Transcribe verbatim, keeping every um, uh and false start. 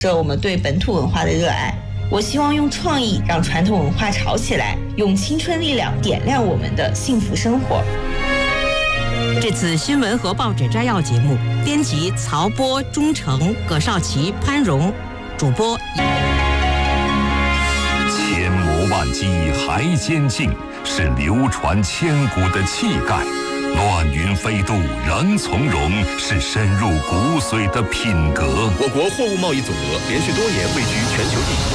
着我们对本土文化的热爱。我希望用创意让传统文化炒起来，用青春力量点亮我们的幸福生活。 这次新闻和报纸摘要节目，编辑曹波、钟诚、葛少奇、潘荣，主播。 千磨万击还坚劲，是流传千古的气概；乱云飞渡仍从容，是深入骨髓的品格。 我国货物贸易总额连续多年位居全球第一。